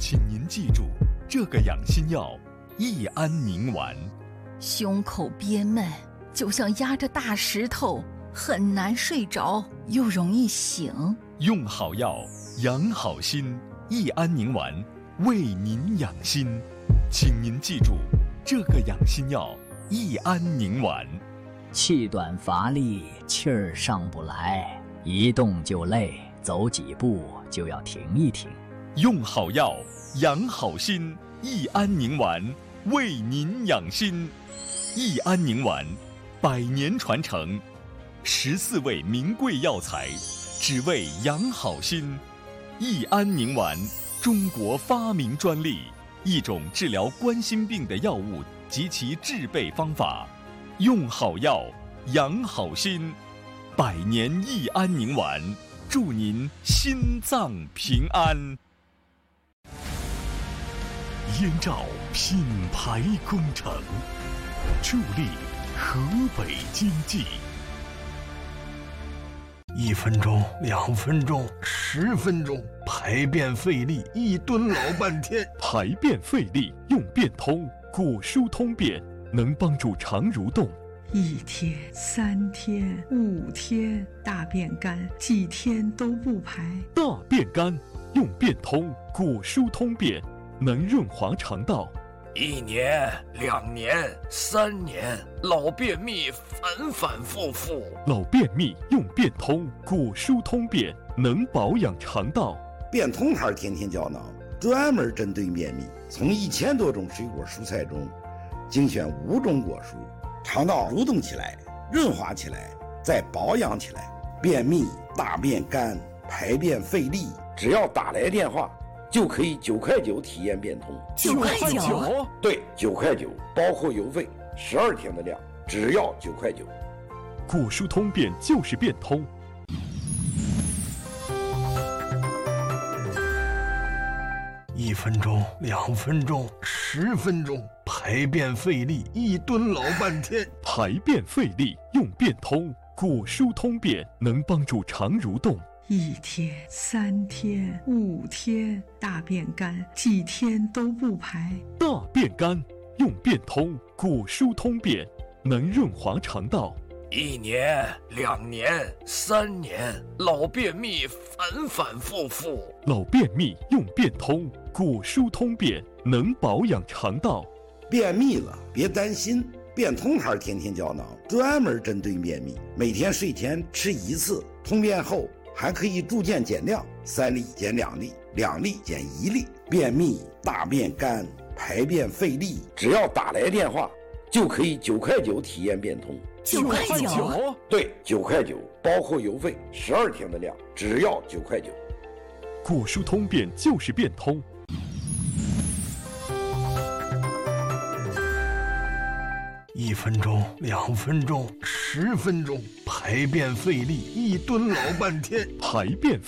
请您记住，这个养心药益安宁丸。 胸口憋闷，就像压着大石头，很难睡着，又容易醒。 用好药，养好心，益安宁丸为您养心。请您记住，这个养心药益安宁丸。 气短乏力，气儿上不来，一动就累，走几步就要停一停。 用好药，养好心，益安宁丸为您养心。益安宁丸100年传承，14味名贵药材，只为养好心。益安宁丸，中国发明专利，一种治疗冠心病的药物及其制备方法。用好药，养好心，100年益安宁丸，祝您心脏平安。燕赵品牌工程，助力河北经济。 1分钟、2分钟、10分钟，排便费力，一蹲老半天。 排便费力用便通，果舒通便，能帮助肠蠕动。 1天、3天、5天，大便干，几天都不排。 大便干用便通，果舒通便，能润滑肠道。 1年、2年、3年，老便秘反反复复。 老便秘用便通，果舒通便，能保养肠道。 便通牌天天胶囊专门针对便秘，从1000多种水果蔬菜中精选5种果蔬，肠道蠕动起来，润滑起来，再保养起来。便秘、大便干、排便费力，只要打来电话，就可以9块9体验便通。 9块9？ 对，9块9，包括邮费，12天的量，只要9块9。 果舒通便就是便通。 1分钟、2分钟、10分钟，排便费力，一蹲老半天。 排便费力用便通，果舒通便，能帮助肠蠕动。 1天、3天、5天，大便干，几天都不排。 大便干用便通，果舒通便，能润滑肠道。 1年、2年、3年，老便秘反反复复。 老便秘用便通，果舒通便，能保养肠道。 便秘了别担心，便通牌天天胶囊专门针对便秘，每天睡前吃1次，通便后还可以逐渐减量，3粒减2粒，2粒减1粒。便秘、大便干、排便费力，只要打来电话，就可以9块9体验便通。 9块9？ 对，9块9，包括邮费，12天的量，只要9块9。 果舒通便就是便通。 1分钟、2分钟、10分钟，排便费力，一蹲老半天。 排便